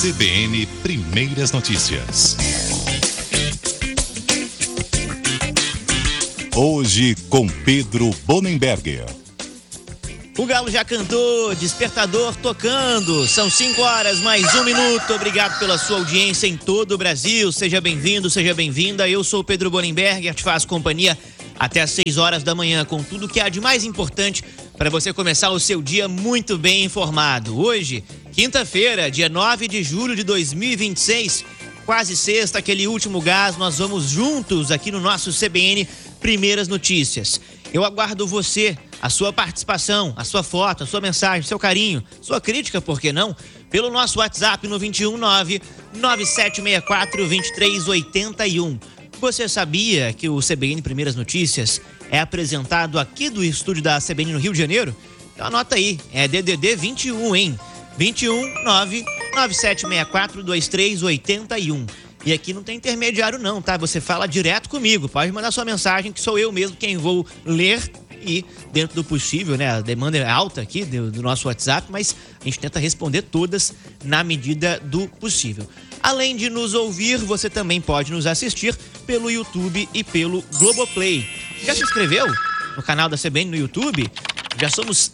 CBN Primeiras Notícias. Hoje com Pedro Bonenberger. O galo já cantou, despertador tocando. São 5 horas, mais 1 minuto. Obrigado pela sua audiência em todo o Brasil. Seja bem-vindo, seja bem-vinda. Eu sou o Pedro Bonenberger, te faço companhia até às 6 horas da manhã com tudo que há de mais importante para você começar o seu dia muito bem informado. Hoje, quinta-feira, dia 9 de julho de 2026, quase sexta, aquele último gás, nós vamos juntos aqui no nosso CBN Primeiras Notícias. Eu aguardo você, a sua participação, a sua foto, a sua mensagem, seu carinho, sua crítica, por que não? Pelo nosso WhatsApp no 219-9764-2381. Você sabia que o CBN Primeiras Notícias é apresentado aqui do estúdio da CBN no Rio de Janeiro? Então anota aí, é DDD 21, hein? 219-9764-2381. E aqui não tem intermediário não, tá? Você fala direto comigo, pode mandar sua mensagem que sou eu mesmo quem vou ler e dentro do possível, né? A demanda é alta aqui do nosso WhatsApp, mas a gente tenta responder todas na medida do possível. Além de nos ouvir, você também pode nos assistir pelo YouTube e pelo Globoplay. Já se inscreveu no canal da CBN no YouTube? Já somos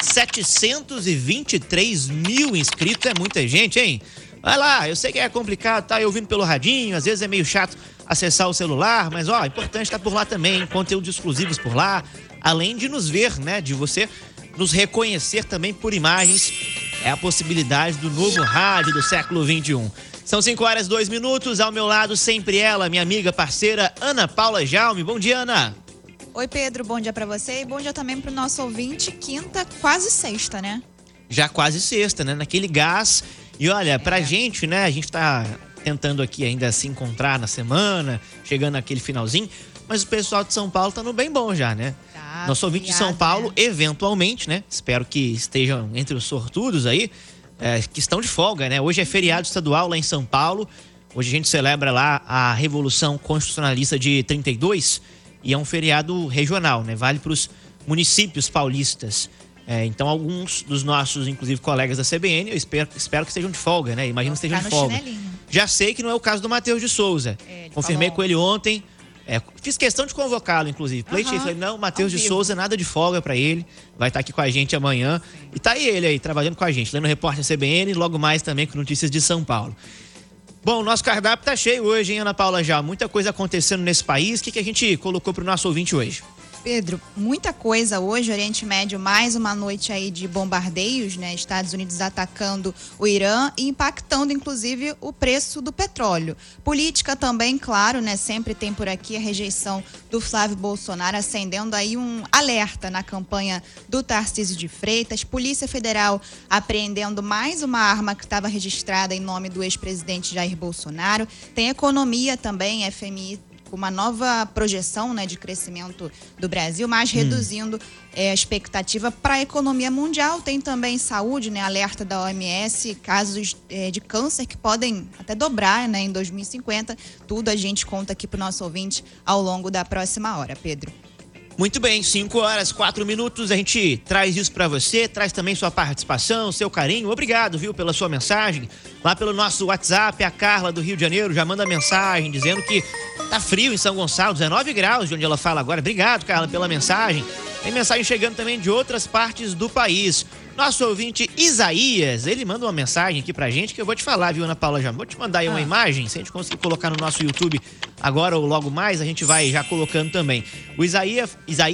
723 mil inscritos, é muita gente, hein? Vai lá, eu sei que é complicado, tá ouvindo pelo radinho, às vezes é meio chato acessar o celular, mas ó, é importante estar por lá também, conteúdos exclusivos por lá, além de nos ver, né, de você nos reconhecer também por imagens, é a possibilidade do novo rádio do século XXI. São 5 horas e 2 minutos, ao meu lado sempre ela, minha amiga, parceira, Ana Paula Jaume. Bom dia, Ana. Oi, Pedro, bom dia pra você e bom dia também pro nosso ouvinte, quinta, quase sexta, né? Já quase sexta, né, naquele gás. E olha, pra gente, né, a gente tá tentando aqui ainda se encontrar na semana, chegando naquele finalzinho, mas o pessoal de São Paulo tá no bem bom já, né? Tá, nosso ouvinte de São Paulo, né? Eventualmente, né, espero que estejam entre os sortudos aí, que estão de folga, né? Hoje é feriado estadual lá em São Paulo, hoje a gente celebra lá a Revolução Constitucionalista de 32 e é um feriado regional, né? Vale pros municípios paulistas. Então alguns dos nossos, inclusive, colegas da CBN, eu espero que estejam de folga, né? Imagino que estejam de folga. Chinelinho. Já sei que não é o caso do Matheus de Souza. Confirmei com ele ontem. Fiz questão de convocá-lo, inclusive. Pleitei, falei, não, Matheus de Souza, nada de folga pra ele. Vai estar aqui com a gente amanhã. E tá ele aí, trabalhando com a gente, lendo repórter CBN, logo mais também com notícias de São Paulo. Bom, nosso cardápio tá cheio hoje, hein, Ana Paula, já. Muita coisa acontecendo nesse país. O que a gente colocou pro nosso ouvinte hoje? Pedro, muita coisa hoje, Oriente Médio, mais uma noite aí de bombardeios, né? Estados Unidos atacando o Irã e impactando, inclusive, o preço do petróleo. Política também, claro, né? Sempre tem por aqui a rejeição do Flávio Bolsonaro, acendendo aí um alerta na campanha do Tarcísio de Freitas. Polícia Federal apreendendo mais uma arma que estava registrada em nome do ex-presidente Jair Bolsonaro. Tem economia também, FMI, uma nova projeção, né, de crescimento do Brasil, mas reduzindo a expectativa para a economia mundial. Tem também saúde, né, alerta da OMS, casos de câncer que podem até dobrar, né, em 2050. Tudo a gente conta aqui para o nosso ouvinte ao longo da próxima hora, Pedro. Muito bem, 5 horas, 4 minutos, a gente traz isso pra você, traz também sua participação, seu carinho. Obrigado, viu, pela sua mensagem. Lá pelo nosso WhatsApp, a Carla do Rio de Janeiro já manda mensagem dizendo que tá frio em São Gonçalo, 19 graus, de onde ela fala agora. Obrigado, Carla, pela mensagem. Tem mensagem chegando também de outras partes do país. Nosso ouvinte Isaías, ele manda uma mensagem aqui pra gente que eu vou te falar, viu, Ana Paula? Já vou te mandar aí uma imagem, se a gente conseguir colocar no nosso YouTube agora ou logo mais, a gente vai já colocando também. O Isaías,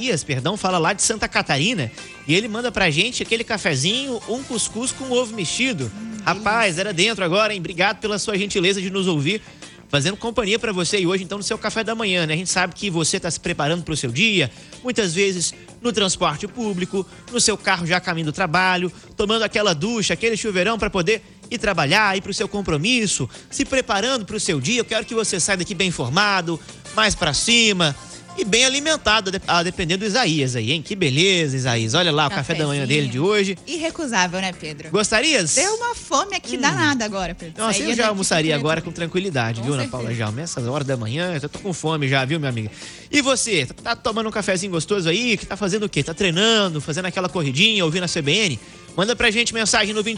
fala lá de Santa Catarina e ele manda pra gente aquele cafezinho, um cuscuz com ovo mexido. Rapaz, era dentro agora, hein? Obrigado pela sua gentileza de nos ouvir, fazendo companhia para você e hoje, então, no seu café da manhã, né? A gente sabe que você está se preparando para o seu dia, muitas vezes no transporte público, no seu carro já a caminho do trabalho, tomando aquela ducha, aquele chuveirão para poder ir trabalhar, ir para o seu compromisso, se preparando para o seu dia. Eu quero que você saia daqui bem informado, mais para cima e bem alimentado, a depender do Isaías aí, hein? Que beleza, Isaías. Olha lá o café da manhã dele de hoje. Irrecusável, né, Pedro? Gostarias? Deu uma fome aqui danada agora, Pedro. Nossa, eu já almoçaria agora com tranquilidade, viu, Ana Paula Jaume? Essas horas da manhã, eu tô com fome já, viu, minha amiga? E você, tá tomando um cafezinho gostoso aí? Que tá fazendo o quê? Tá treinando, fazendo aquela corridinha, ouvindo a CBN? Manda pra gente mensagem no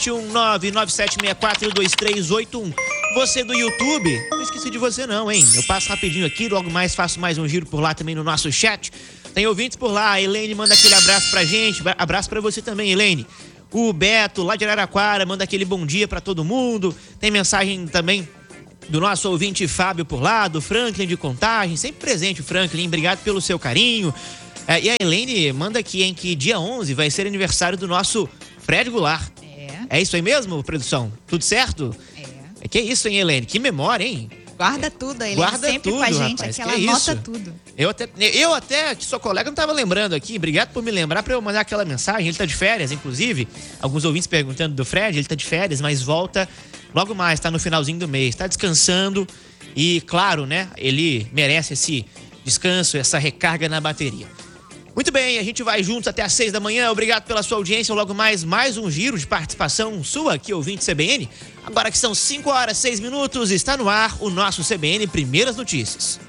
21997642381. Você do YouTube, não esqueci de você não, hein? Eu passo rapidinho aqui, logo mais faço mais um giro por lá também no nosso chat. Tem ouvintes por lá, a Elaine manda aquele abraço pra gente, abraço pra você também, Elaine. O Beto, lá de Araraquara, manda aquele bom dia pra todo mundo. Tem mensagem também do nosso ouvinte Fábio por lá, do Franklin de Contagem, sempre presente o Franklin, obrigado pelo seu carinho. E a Elaine manda aqui, hein, que dia 11 vai ser aniversário do nosso Fred Goulart. É isso aí mesmo, produção? Tudo certo? Que isso, hein, Elaine? Que memória, hein? Guarda tudo, a Elaine sempre tudo, com a gente, rapaz, aquela anota tudo. Eu até, que sua colega não estava lembrando aqui, obrigado por me lembrar para eu mandar aquela mensagem, ele tá de férias, inclusive, alguns ouvintes perguntando do Fred, ele tá de férias, mas volta logo mais, tá no finalzinho do mês, tá descansando e, claro, né, ele merece esse descanso, essa recarga na bateria. Muito bem, a gente vai juntos até às 6 da manhã. Obrigado pela sua audiência. Logo mais um giro de participação sua aqui, ouvinte CBN. Agora que são 5h06, está no ar o nosso CBN Primeiras Notícias.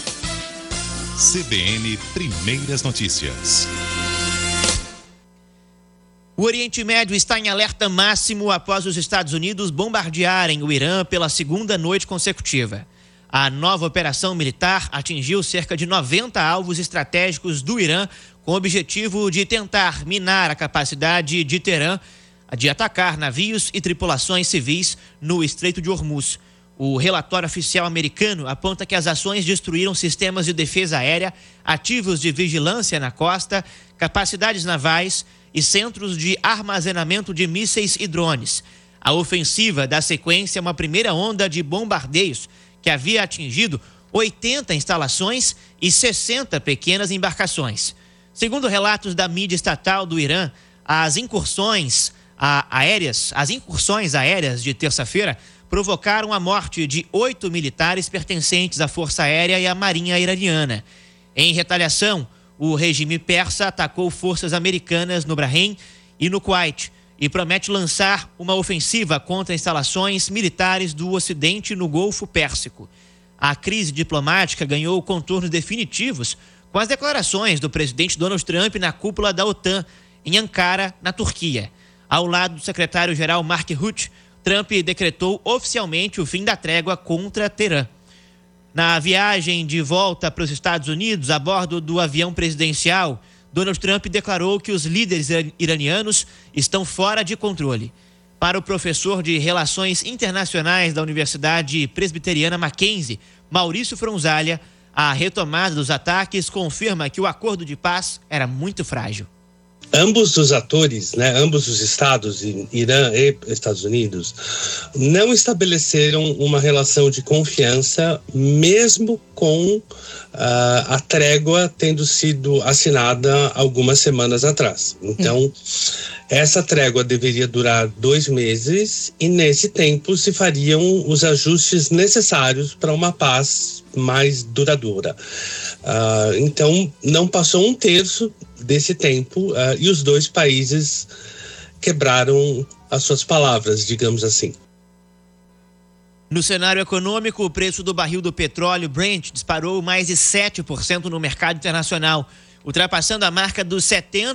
CBN Primeiras Notícias. O Oriente Médio está em alerta máximo após os Estados Unidos bombardearem o Irã pela segunda noite consecutiva. A nova operação militar atingiu cerca de 90 alvos estratégicos do Irã, com o objetivo de tentar minar a capacidade de Teherã de atacar navios e tripulações civis no Estreito de Hormuz. O relatório oficial americano aponta que as ações destruíram sistemas de defesa aérea, ativos de vigilância na costa, capacidades navais e centros de armazenamento de mísseis e drones. A ofensiva dá sequência a uma primeira onda de bombardeios que havia atingido 80 instalações e 60 pequenas embarcações. Segundo relatos da mídia estatal do Irã, as incursões aéreas de terça-feira provocaram a morte de 8 militares pertencentes à Força Aérea e à Marinha Iraniana. Em retaliação, o regime persa atacou forças americanas no Bahrein e no Kuwait e promete lançar uma ofensiva contra instalações militares do Ocidente no Golfo Pérsico. A crise diplomática ganhou contornos definitivos com as declarações do presidente Donald Trump na cúpula da OTAN, em Ankara, na Turquia. Ao lado do secretário-geral Mark Rutte, Trump decretou oficialmente o fim da trégua contra Teherã. Na viagem de volta para os Estados Unidos, a bordo do avião presidencial, Donald Trump declarou que os líderes iranianos estão fora de controle. Para o professor de Relações Internacionais da Universidade Presbiteriana Mackenzie, Maurício Fronzalha, a retomada dos ataques confirma que o acordo de paz era muito frágil. Ambos os atores, ambos os estados, Irã e Estados Unidos, não estabeleceram uma relação de confiança, mesmo com a trégua tendo sido assinada algumas semanas atrás. Então, essa trégua deveria durar 2 meses e, nesse tempo, se fariam os ajustes necessários para uma paz mais duradoura. Então, não passou 1/3 desse tempo e os dois países quebraram as suas palavras, digamos assim. No cenário econômico, o preço do barril do petróleo Brent disparou mais de 7% no mercado internacional, ultrapassando a marca dos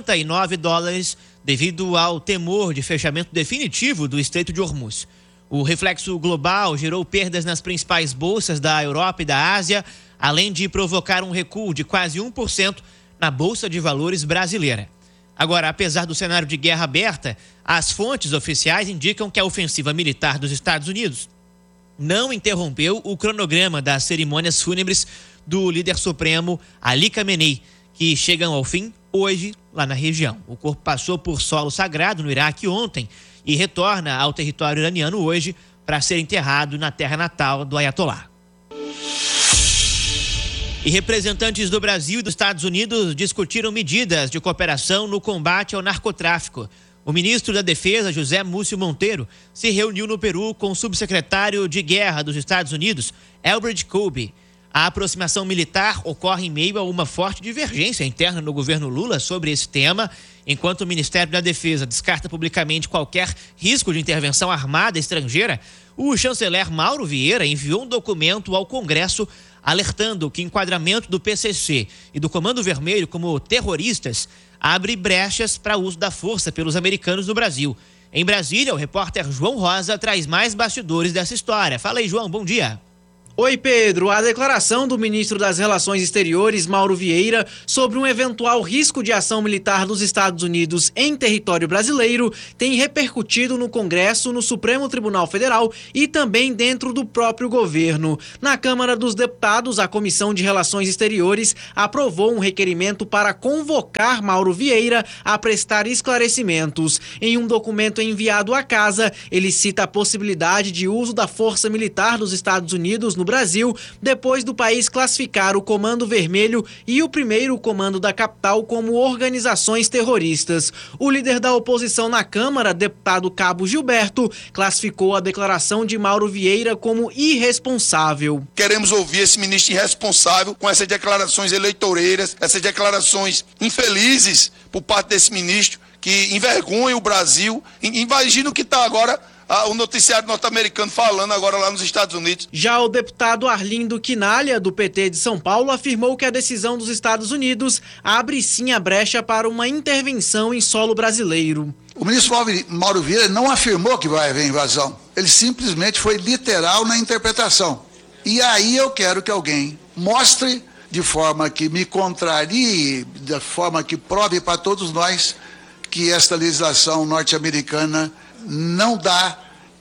$79 devido ao temor de fechamento definitivo do Estreito de Hormuz. O reflexo global gerou perdas nas principais bolsas da Europa e da Ásia, além de provocar um recuo de quase 1% na Bolsa de Valores brasileira. Agora, apesar do cenário de guerra aberta, as fontes oficiais indicam que a ofensiva militar dos Estados Unidos não interrompeu o cronograma das cerimônias fúnebres do líder supremo Ali Khamenei, que chegam ao fim hoje lá na região. O corpo passou por solo sagrado no Iraque ontem e retorna ao território iraniano hoje para ser enterrado na terra natal do Ayatollah. E representantes do Brasil e dos Estados Unidos discutiram medidas de cooperação no combate ao narcotráfico. O ministro da Defesa, José Múcio Monteiro, se reuniu no Peru com o subsecretário de Guerra dos Estados Unidos, Elbert Colby. A aproximação militar ocorre em meio a uma forte divergência interna no governo Lula sobre esse tema. Enquanto o Ministério da Defesa descarta publicamente qualquer risco de intervenção armada estrangeira, o chanceler Mauro Vieira enviou um documento ao Congresso alertando que o enquadramento do PCC e do Comando Vermelho como terroristas abre brechas para o uso da força pelos americanos no Brasil. Em Brasília, o repórter João Rosa traz mais bastidores dessa história. Fala aí, João, bom dia. Oi, Pedro. A declaração do ministro das Relações Exteriores, Mauro Vieira, sobre um eventual risco de ação militar dos Estados Unidos em território brasileiro tem repercutido no Congresso, no Supremo Tribunal Federal e também dentro do próprio governo. Na Câmara dos Deputados, a Comissão de Relações Exteriores aprovou um requerimento para convocar Mauro Vieira a prestar esclarecimentos. Em um documento enviado à Casa, ele cita a possibilidade de uso da força militar dos Estados Unidos no Brasil, depois do país classificar o Comando Vermelho e o primeiro comando da capital como organizações terroristas. O líder da oposição na Câmara, deputado Cabo Gilberto, classificou a declaração de Mauro Vieira como irresponsável. Queremos ouvir esse ministro irresponsável com essas declarações eleitoreiras, essas declarações infelizes por parte desse ministro que envergonha o Brasil. Imagina o que está agora o noticiário norte-americano falando agora lá nos Estados Unidos. Já o deputado Arlindo Quinalha, do PT de São Paulo, afirmou que a decisão dos Estados Unidos abre sim a brecha para uma intervenção em solo brasileiro. O ministro Mauro Vieira não afirmou que vai haver invasão. Ele simplesmente foi literal na interpretação. E aí eu quero que alguém mostre de forma que me contrarie, de forma que prove para todos nós que esta legislação norte-americana não dá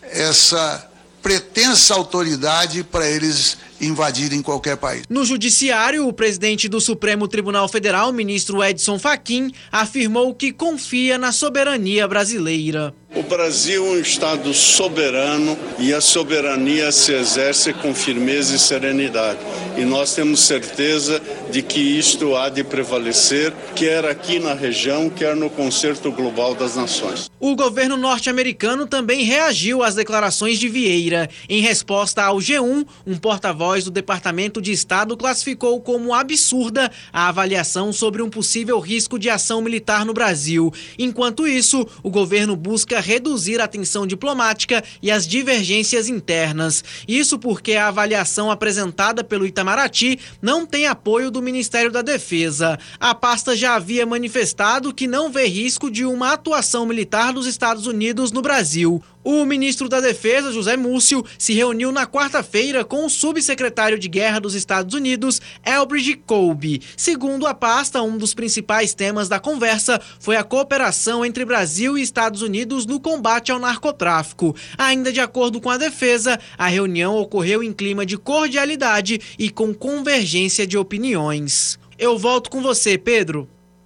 essa pretensa autoridade para eles invadirem qualquer país. No judiciário, o presidente do Supremo Tribunal Federal, ministro Edson Fachin, afirmou que confia na soberania brasileira. O Brasil é um Estado soberano e a soberania se exerce com firmeza e serenidade. E nós temos certeza de que isto há de prevalecer, quer aqui na região, quer no concerto global das nações. O governo norte-americano também reagiu às declarações de Vieira. Em resposta ao G1, um porta-voz do Departamento de Estado classificou como absurda a avaliação sobre um possível risco de ação militar no Brasil. Enquanto isso, o governo busca reduzir a tensão diplomática e as divergências internas. Isso porque a avaliação apresentada pelo Itamaraty não tem apoio do Ministério da Defesa. A pasta já havia manifestado que não vê risco de uma atuação militar dos Estados Unidos no Brasil. O ministro da Defesa, José Múcio, se reuniu na quarta-feira com o subsecretário de Guerra dos Estados Unidos, Elbridge Colby. Segundo a pasta, um dos principais temas da conversa foi a cooperação entre Brasil e Estados Unidos no combate ao narcotráfico. Ainda de acordo com a Defesa, a reunião ocorreu em clima de cordialidade e com convergência de opiniões. Eu volto com você, Pedro.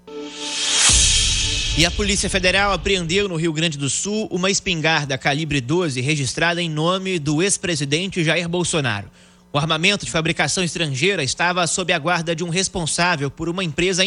E a Polícia Federal apreendeu no Rio Grande do Sul uma espingarda calibre 12 registrada em nome do ex-presidente Jair Bolsonaro. O armamento de fabricação estrangeira estava sob a guarda de um responsável por uma empresa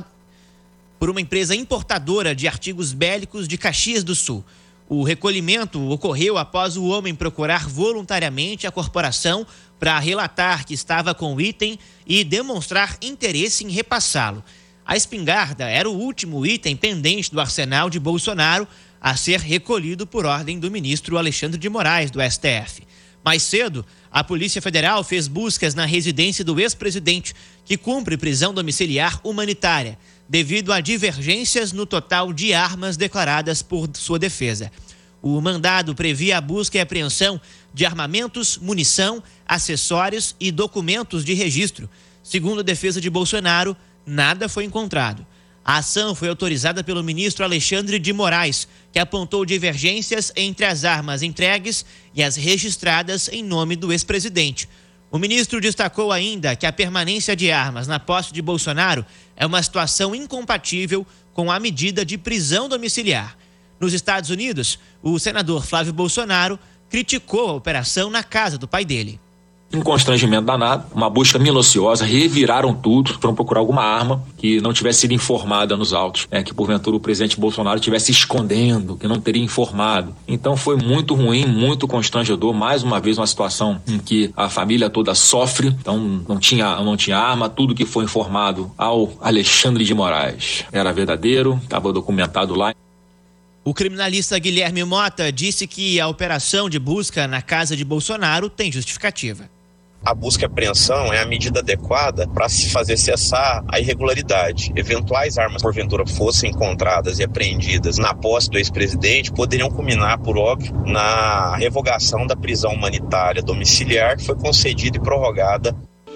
importadora de artigos bélicos de Caxias do Sul. O recolhimento ocorreu após o homem procurar voluntariamente a corporação para relatar que estava com o item e demonstrar interesse em repassá-lo. A espingarda era o último item pendente do arsenal de Bolsonaro a ser recolhido por ordem do ministro Alexandre de Moraes, do STF. Mais cedo, a Polícia Federal fez buscas na residência do ex-presidente, que cumpre prisão domiciliar humanitária, devido a divergências no total de armas declaradas por sua defesa. O mandado previa a busca e apreensão de armamentos, munição, acessórios e documentos de registro. Segundo a defesa de Bolsonaro, nada foi encontrado. A ação foi autorizada pelo ministro Alexandre de Moraes, que apontou divergências entre as armas entregues e as registradas em nome do ex-presidente. O ministro destacou ainda que a permanência de armas na posse de Bolsonaro é uma situação incompatível com a medida de prisão domiciliar. Nos Estados Unidos, o senador Flávio Bolsonaro criticou a operação na casa do pai dele. Um constrangimento danado, uma busca minuciosa, reviraram tudo, foram procurar alguma arma que não tivesse sido informada nos autos, que porventura o presidente Bolsonaro estivesse escondendo, que não teria informado. Então foi muito ruim, muito constrangedor, mais uma vez uma situação em que a família toda sofre, então não tinha arma, tudo que foi informado ao Alexandre de Moraes era verdadeiro, estava documentado lá. O criminalista Guilherme Mota disse que a operação de busca na casa de Bolsonaro tem justificativa. A busca e apreensão é a medida adequada para se fazer cessar a irregularidade. Eventuais armas, porventura, fossem encontradas e apreendidas na posse do ex-presidente, poderiam culminar, por óbvio, na revogação da prisão humanitária domiciliar, que foi concedida e prorrogada.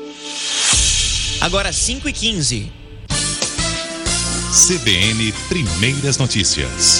Agora 5h15. CBN Primeiras Notícias.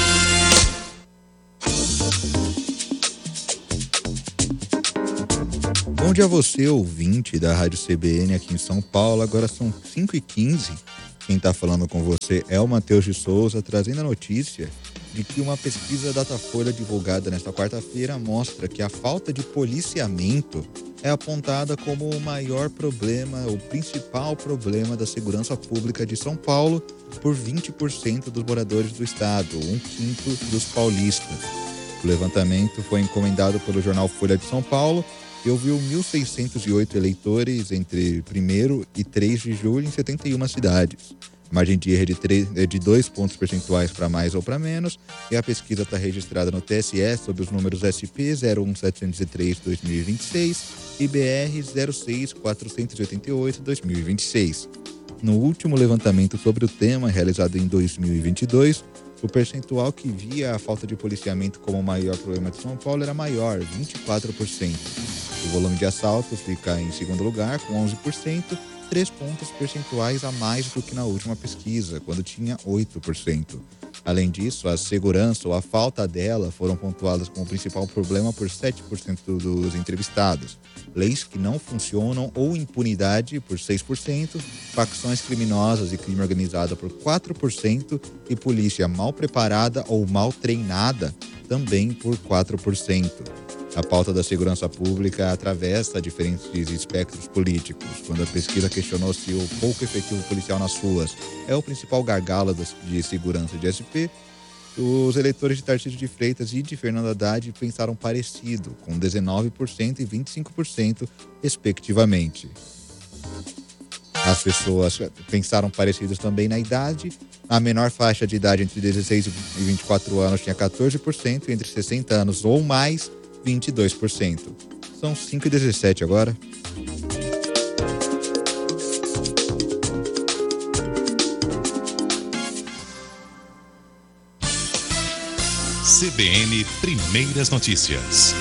Bom dia a você, ouvinte da Rádio CBN aqui em São Paulo. Agora são 5h15. Quem está falando com você é o Matheus de Souza, trazendo a notícia de que uma pesquisa Datafolha divulgada nesta quarta-feira mostra que a falta de policiamento é apontada como o maior problema, o principal problema da segurança pública de São Paulo por 20% dos moradores do estado, 1/5 dos paulistas. O levantamento foi encomendado pelo jornal Folha de São Paulo e ouviu 1.608 eleitores entre 1º e 3 de julho em 71 cidades. A margem de erro é de 2 pontos percentuais para mais ou para menos, e a pesquisa está registrada no TSE sob os números SP 01703-2026 e BR 06488-2026. No último levantamento sobre o tema, realizado em 2022, o percentual que via a falta de policiamento como o maior problema de São Paulo era maior, 24%. O volume de assaltos fica em segundo lugar, com 11%, 3 pontos percentuais a mais do que na última pesquisa, quando tinha 8%. Além disso, a segurança ou a falta dela foram pontuadas como principal problema por 7% dos entrevistados. Leis que não funcionam ou impunidade por 6%, facções criminosas e crime organizado por 4% e polícia mal preparada ou mal treinada também por 4%. A pauta da segurança pública atravessa diferentes espectros políticos. Quando a pesquisa questionou se o pouco efetivo policial nas ruas é o principal gargalo de segurança de SP, os eleitores de Tarcísio de Freitas e de Fernando Haddad pensaram parecido, com 19% e 25%, respectivamente. As pessoas pensaram parecidos também na idade. A menor faixa de idade entre 16 e 24 anos tinha 14%, entre 60 anos ou mais, 22%. São 5h17 agora. CBN Primeiras Notícias.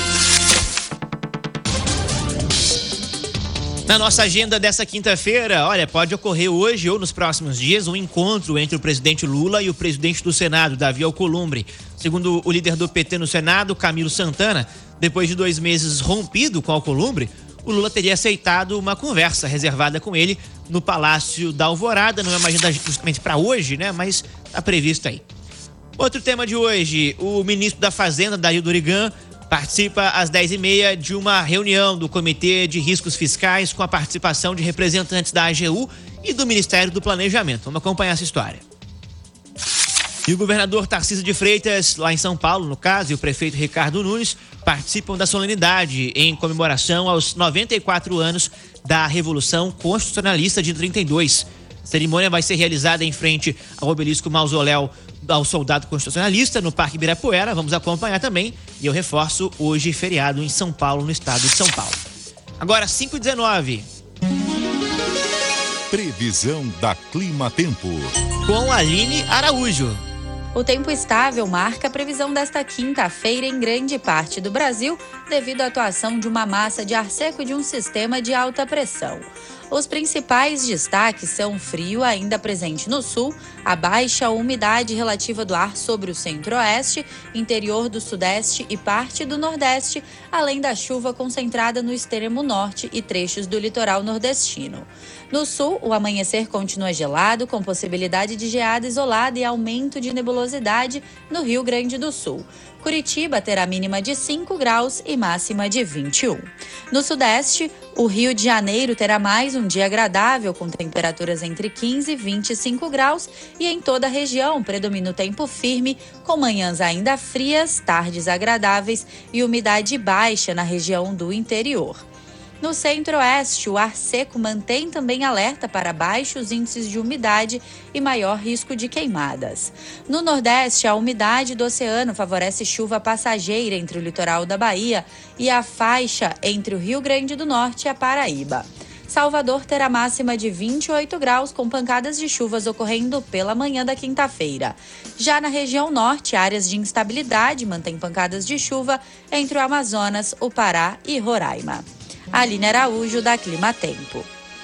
Na nossa agenda dessa quinta-feira, olha, pode ocorrer hoje ou nos próximos dias um encontro entre o presidente Lula e o presidente do Senado, Davi Alcolumbre. Segundo o líder do PT no Senado, Camilo Santana, depois de 2 meses rompido com Alcolumbre, o Lula teria aceitado uma conversa reservada com ele no Palácio da Alvorada. Não é uma agenda justamente para hoje, né? Mas está previsto aí. Outro tema de hoje, o ministro da Fazenda, Dario Dorigan, participa às 10h30 de uma reunião do Comitê de Riscos Fiscais com a participação de representantes da AGU e do Ministério do Planejamento. Vamos acompanhar essa história. E o governador Tarcísio de Freitas, lá em São Paulo, no caso, e o prefeito Ricardo Nunes participam da solenidade em comemoração aos 94 anos da Revolução Constitucionalista de 32. A cerimônia vai ser realizada em frente ao obelisco mausoléu ao soldado constitucionalista no Parque Ibirapuera. Vamos acompanhar também. E eu reforço, hoje feriado em São Paulo, no estado de São Paulo. Agora 5h19. Previsão da Clima Tempo. Com Aline Araújo. O tempo estável marca a previsão desta quinta-feira em grande parte do Brasil, devido à atuação de uma massa de ar seco e de um sistema de alta pressão. Os principais destaques são o frio ainda presente no sul, a baixa umidade relativa do ar sobre o centro-oeste, interior do sudeste e parte do nordeste, além da chuva concentrada no extremo norte e trechos do litoral nordestino. No sul, o amanhecer continua gelado, com possibilidade de geada isolada e aumento de nebulosidade no Rio Grande do Sul. Curitiba terá mínima de 5 graus e máxima de 21. No sudeste, o Rio de Janeiro terá mais um dia agradável, com temperaturas entre 15 e 25 graus, e em toda a região predomina o tempo firme, com manhãs ainda frias, tardes agradáveis e umidade baixa na região do interior. No centro-oeste, o ar seco mantém também alerta para baixos índices de umidade e maior risco de queimadas. No nordeste, a umidade do oceano favorece chuva passageira entre o litoral da Bahia e a faixa entre o Rio Grande do Norte e a Paraíba. Salvador terá máxima de 28 graus, com pancadas de chuvas ocorrendo pela manhã da quinta-feira. Já na região norte, áreas de instabilidade mantêm pancadas de chuva entre o Amazonas, o Pará e Roraima. Aline Araújo, da Clima Tempo.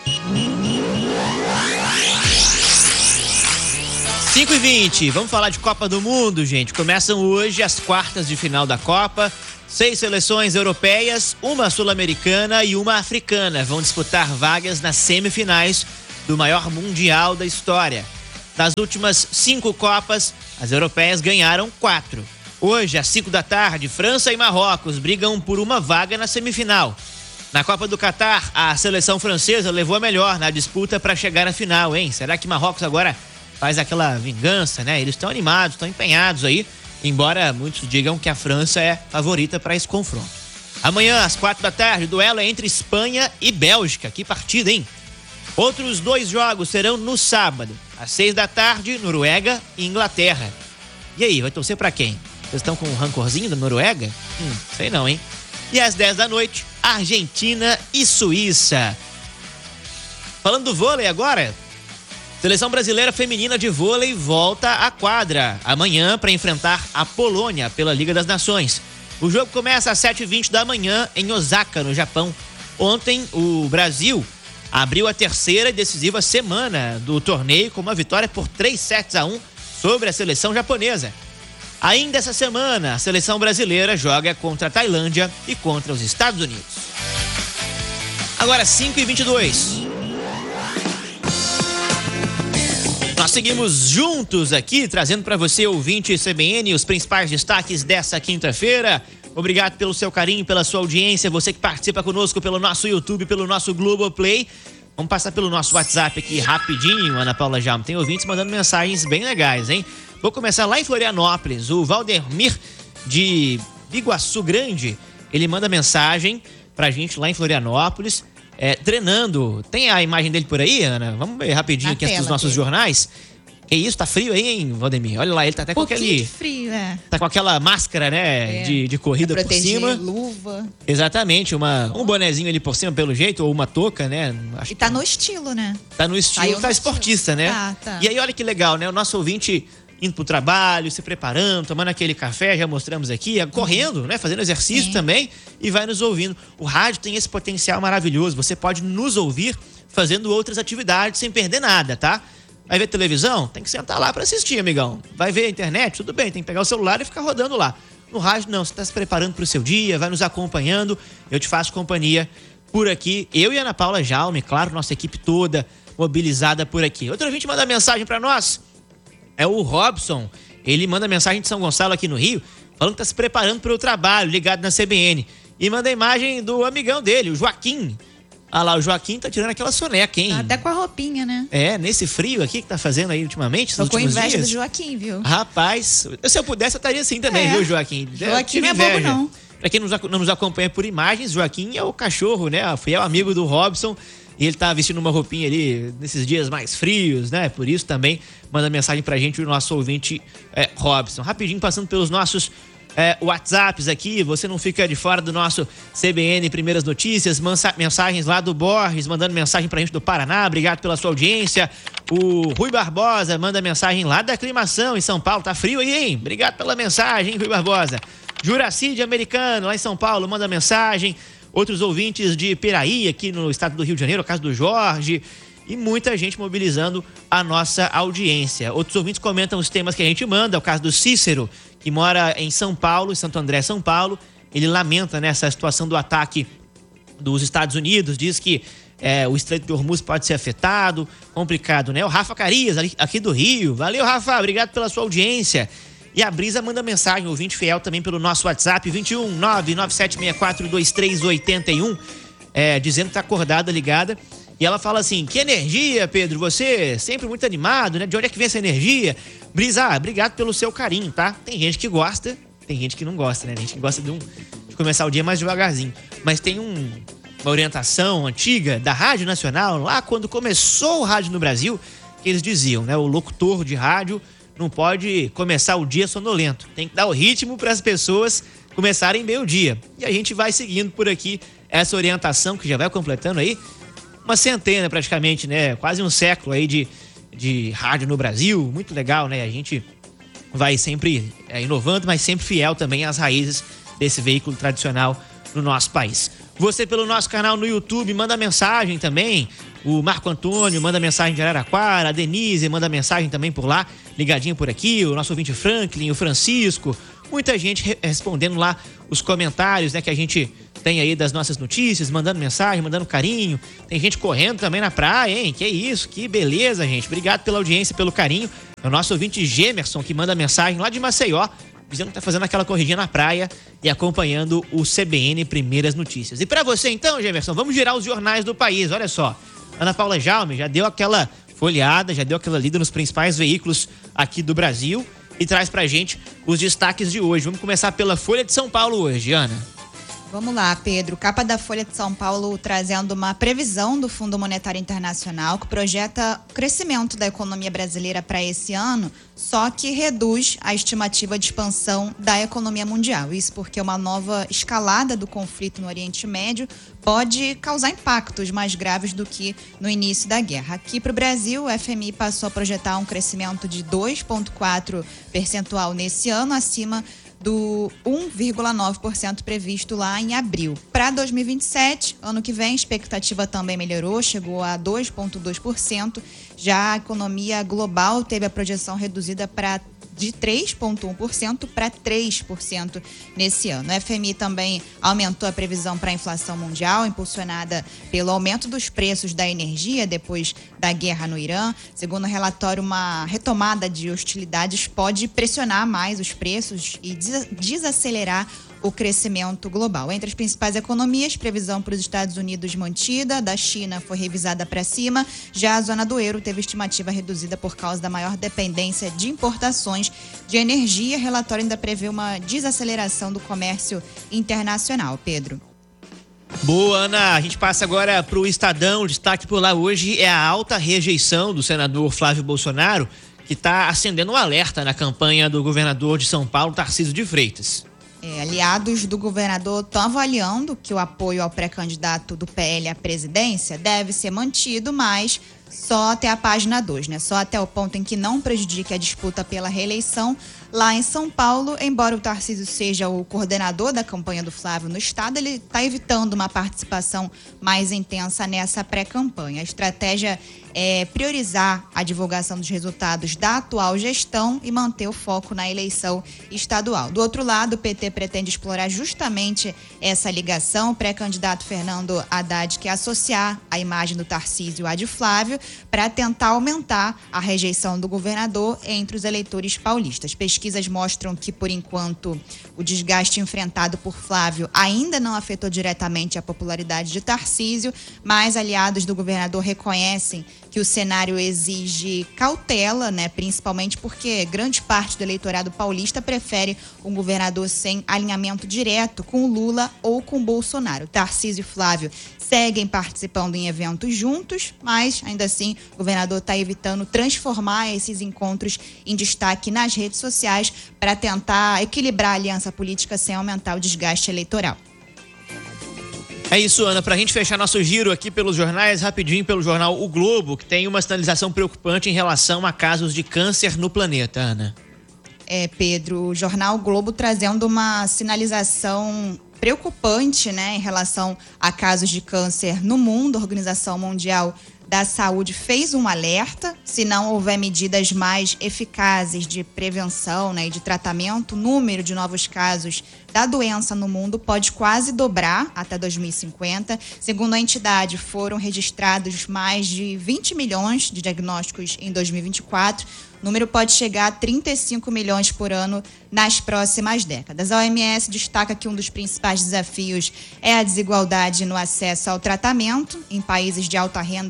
5h20, vamos falar de Copa do Mundo, gente. Começam hoje as quartas de final da Copa. 6 seleções europeias, uma sul-americana e uma africana vão disputar vagas nas semifinais do maior mundial da história. Das últimas 5 Copas, as europeias ganharam 4. Hoje, às 5 da tarde, França e Marrocos brigam por uma vaga na semifinal. Na Copa do Catar, a seleção francesa levou a melhor na disputa para chegar à final, hein? Será que Marrocos agora faz aquela vingança, né? Eles estão animados, estão empenhados aí, embora muitos digam que a França é favorita para esse confronto. Amanhã, às 4 da tarde, o duelo é entre Espanha e Bélgica. Que partida, hein? Outros 2 jogos serão no sábado, às 6 da tarde, Noruega e Inglaterra. E aí, vai torcer para quem? Vocês estão com um rancorzinho da Noruega? Sei não, hein? E às 10 da noite, Argentina e Suíça. Falando do vôlei agora, Seleção brasileira feminina de vôlei volta à quadra amanhã para enfrentar a Polônia pela Liga das Nações. O jogo começa às 7h20 da manhã em Osaka, no Japão. Ontem, o Brasil abriu a terceira e decisiva semana do torneio com uma vitória por 3-1 sobre a seleção japonesa. Ainda essa semana, a seleção brasileira joga contra a Tailândia e contra os Estados Unidos. Agora 5h22. Nós seguimos juntos aqui, trazendo para você, ouvinte CBN, os principais destaques dessa quinta-feira. Obrigado pelo seu carinho, pela sua audiência, você que participa conosco pelo nosso YouTube, pelo nosso Globoplay. Vamos passar pelo nosso WhatsApp aqui rapidinho, Ana Paula Jalma. Tem ouvintes mandando mensagens bem legais, hein? Vou começar lá em Florianópolis. O Valdemir de Iguaçu Grande, ele manda mensagem pra gente lá em Florianópolis, treinando. Tem a imagem dele por aí, Ana? Vamos ver rapidinho aqui dos nossos jornais. Que isso, tá frio aí, hein, Valdemir? Olha lá, ele tá até com aquele... frio, Tá com aquela máscara, né, de corrida por cima. Luva. Exatamente, um bonezinho ali por cima, pelo jeito, ou uma touca, né? Acho e tá no estilo, né? Tá no estilo, tá esportista, estilo, né? Tá. E aí, olha que legal, né? O nosso ouvinte indo pro trabalho, se preparando, tomando aquele café, já mostramos aqui, correndo, né? Fazendo exercício também e vai nos ouvindo. O rádio tem esse potencial maravilhoso. Você pode nos ouvir fazendo outras atividades sem perder nada, tá? Vai ver televisão? Tem que sentar lá pra assistir, amigão. Vai ver a internet? Tudo bem, tem que pegar o celular e ficar rodando lá. No rádio, não. Você tá se preparando pro seu dia, vai nos acompanhando. Eu te faço companhia por aqui. Eu e a Ana Paula Jalme, claro, nossa equipe toda mobilizada por aqui. Outro ouvinte manda mensagem pra nós. É o Robson. Ele manda mensagem de São Gonçalo aqui no Rio, falando que tá se preparando pro trabalho, ligado na CBN. E manda a imagem do amigão dele, o Joaquim. Ah lá, o Joaquim tá tirando aquela soneca, hein? Tá até com a roupinha, né? Nesse frio aqui que tá fazendo aí ultimamente, tô com inveja do Joaquim, viu? Rapaz, se eu pudesse eu estaria assim também, viu, Joaquim? Joaquim não é bobo, não. Pra quem não nos acompanha por imagens, Joaquim é o cachorro, né? Fiel amigo do Robson. E ele tá vestindo uma roupinha ali nesses dias mais frios, né? Por isso também manda mensagem pra gente o nosso ouvinte Robson. Rapidinho, passando pelos nossos WhatsApps aqui, você não fica de fora do nosso CBN Primeiras Notícias, mensagens lá do Borges, mandando mensagem pra gente do Paraná, obrigado pela sua audiência. O Rui Barbosa manda mensagem lá da Aclimação em São Paulo, tá frio aí, hein? Obrigado pela mensagem, hein, Rui Barbosa. Juraci de Americano, lá em São Paulo, manda mensagem. Outros ouvintes de Piraí, aqui no estado do Rio de Janeiro, o caso do Jorge, e muita gente mobilizando a nossa audiência. Outros ouvintes comentam os temas que a gente manda, é o caso do Cícero, que mora em São Paulo, em Santo André, São Paulo. Ele lamenta, né, essa situação do ataque dos Estados Unidos, diz que o Estreito de Hormuz pode ser afetado, complicado, né? O Rafa Carias, aqui do Rio. Valeu, Rafa, obrigado pela sua audiência. E a Brisa manda mensagem, ouvinte fiel também pelo nosso WhatsApp, 21 99764 2381, dizendo que tá acordada, ligada. E ela fala assim, que energia, Pedro, você sempre muito animado, né? De onde é que vem essa energia? Brisa, obrigado pelo seu carinho, tá? Tem gente que gosta, tem gente que não gosta, né? Tem gente que gosta de começar o dia mais devagarzinho. Mas tem uma orientação antiga da Rádio Nacional, lá quando começou o rádio no Brasil, que eles diziam, né? O locutor de rádio não pode começar o dia sonolento. Tem que dar o ritmo para as pessoas começarem meio-dia. E a gente vai seguindo por aqui essa orientação que já vai completando aí uma centena praticamente, né? Quase um século aí de rádio no Brasil. Muito legal, né? A gente vai sempre inovando, mas sempre fiel também às raízes desse veículo tradicional no nosso país. Você pelo nosso canal no YouTube manda mensagem também. O Marco Antônio manda mensagem de Araraquara, a Denise manda mensagem também por lá, ligadinho por aqui, o nosso ouvinte Franklin, o Francisco, muita gente respondendo lá os comentários, né, que a gente tem aí das nossas notícias, mandando mensagem, mandando carinho. Tem gente correndo também na praia, hein? Que isso, que beleza, gente. Obrigado pela audiência, pelo carinho. É o nosso ouvinte Gemerson que manda mensagem lá de Maceió, dizendo que tá fazendo aquela corridinha na praia e acompanhando o CBN Primeiras Notícias. E para você então, Gemerson, vamos girar os jornais do país. Olha só, Ana Paula Jaume já deu aquela folheada, já deu aquela lida nos principais veículos aqui do Brasil e traz pra gente os destaques de hoje. Vamos começar pela Folha de São Paulo hoje, Ana. Vamos lá, Pedro. Capa da Folha de São Paulo trazendo uma previsão do Fundo Monetário Internacional que projeta o crescimento da economia brasileira para esse ano, só que reduz a estimativa de expansão da economia mundial. Isso porque uma nova escalada do conflito no Oriente Médio pode causar impactos mais graves do que no início da guerra. Aqui para o Brasil, o FMI passou a projetar um crescimento de 2,4% nesse ano, acima do 1,9% previsto lá em abril. Para 2027, ano que vem, a expectativa também melhorou, chegou a 2,2%. Já a economia global teve a projeção reduzida de 3,1% para 3% nesse ano. O FMI também aumentou a previsão para a inflação mundial, impulsionada pelo aumento dos preços da energia depois da guerra no Irã. Segundo o relatório, uma retomada de hostilidades pode pressionar mais os preços e desacelerar o crescimento global. Entre as principais economias, previsão para os Estados Unidos mantida, da China foi revisada para cima, já a zona do euro teve estimativa reduzida por causa da maior dependência de importações de energia. Relatório ainda prevê uma desaceleração do comércio internacional. Pedro. Boa, Ana. A gente passa agora para o Estadão. O destaque por lá hoje é a alta rejeição do senador Flávio Bolsonaro, que está acendendo um alerta na campanha do governador de São Paulo, Tarcísio de Freitas. Aliados do governador estão avaliando que o apoio ao pré-candidato do PL à presidência deve ser mantido, mas só até a página 2, né? Só até o ponto em que não prejudique a disputa pela reeleição. Lá em São Paulo, embora o Tarcísio seja o coordenador da campanha do Flávio no estado, ele está evitando uma participação mais intensa nessa pré-campanha. A estratégia é priorizar a divulgação dos resultados da atual gestão e manter o foco na eleição estadual. Do outro lado, o PT pretende explorar justamente essa ligação. O pré-candidato Fernando Haddad quer associar a imagem do Tarcísio à de Flávio para tentar aumentar a rejeição do governador entre os eleitores paulistas. Pesquisas mostram que, por enquanto, o desgaste enfrentado por Flávio ainda não afetou diretamente a popularidade de Tarcísio, mas aliados do governador reconhecem que o cenário exige cautela, né? Principalmente porque grande parte do eleitorado paulista prefere um governador sem alinhamento direto com o Lula ou com o Bolsonaro. Tarcísio e Flávio seguem participando em eventos juntos, mas ainda assim o governador está evitando transformar esses encontros em destaque nas redes sociais para tentar equilibrar a aliança política sem aumentar o desgaste eleitoral. É isso, Ana. Pra gente fechar nosso giro aqui pelos jornais, rapidinho pelo jornal O Globo, que tem uma sinalização preocupante em relação a casos de câncer no planeta, Ana. Pedro, o jornal O Globo trazendo uma sinalização preocupante, né, em relação a casos de câncer no mundo. A Organização Mundial da Saúde fez um alerta: se não houver medidas mais eficazes de prevenção, né, e de tratamento, o número de novos casos da doença no mundo pode quase dobrar até 2050. Segundo a entidade, foram registrados mais de 20 milhões de diagnósticos em 2024. O número pode chegar a 35 milhões por ano nas próximas décadas. A OMS destaca que um dos principais desafios é a desigualdade no acesso ao tratamento. Em países de alta renda,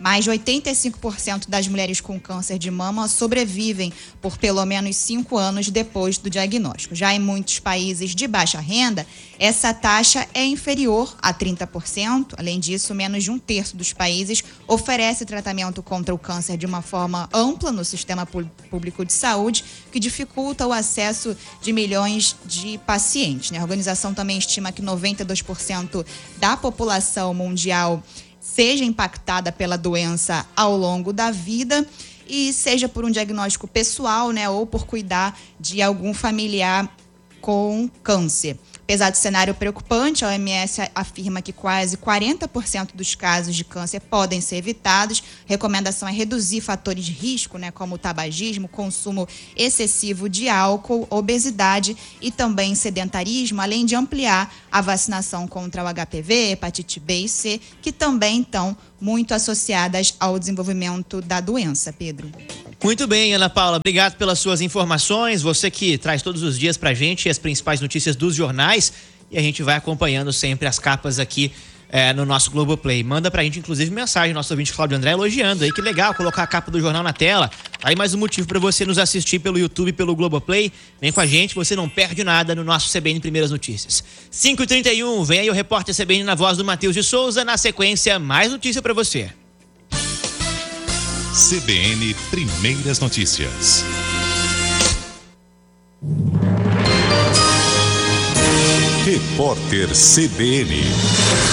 Mais de 85% das mulheres com câncer de mama sobrevivem por pelo menos 5 anos depois do diagnóstico. Já em muitos países de baixa renda, essa taxa é inferior a 30%. Além disso, menos de 1/3 dos países oferece tratamento contra o câncer de uma forma ampla no sistema público de saúde, que dificulta o acesso de milhões de pacientes, né? A organização também estima que 92% da população mundial seja impactada pela doença ao longo da vida, e seja por um diagnóstico pessoal, né, ou por cuidar de algum familiar com câncer. Apesar do cenário preocupante, a OMS afirma que quase 40% dos casos de câncer podem ser evitados. A recomendação é reduzir fatores de risco, né, como o tabagismo, consumo excessivo de álcool, obesidade e também sedentarismo, além de ampliar a vacinação contra o HPV, hepatite B e C, que também estão muito associadas ao desenvolvimento da doença, Pedro. Muito bem, Ana Paula, obrigado pelas suas informações. Você que traz todos os dias pra gente as principais notícias dos jornais, e a gente vai acompanhando sempre as capas aqui no nosso Globoplay. Manda pra gente, inclusive, mensagem, nosso ouvinte Cláudio André elogiando aí, que legal colocar a capa do jornal na tela. Aí mais um motivo para você nos assistir pelo YouTube e pelo Globoplay. Vem com a gente, você não perde nada no nosso CBN Primeiras Notícias. 5h31, vem aí o repórter CBN na voz do Matheus de Souza. Na sequência, mais notícia para você. CBN Primeiras Notícias. Repórter CBN.